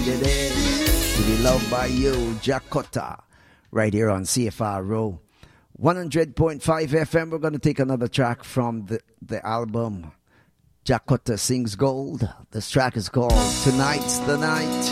it is. To be loved by you, Jakota. Right here on CFRO 100.5 FM. We're going to take another track from the album Jakota Sings Gold. This track is called Tonight's the Night.